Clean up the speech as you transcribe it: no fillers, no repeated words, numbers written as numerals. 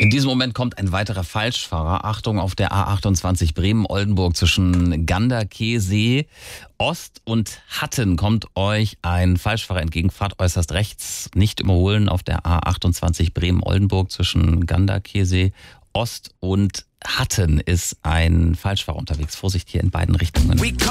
In diesem Moment kommt ein weiterer Falschfahrer. Achtung, auf der A28 Bremen-Oldenburg zwischen Ganderkesee Ost und Hatten kommt euch ein Falschfahrer entgegen. Fahrt äußerst rechts, nicht überholen auf der A28 Bremen-Oldenburg zwischen Ganderkesee Ost und Hatten ist ein Falschfahrer unterwegs. Vorsicht hier in beiden Richtungen.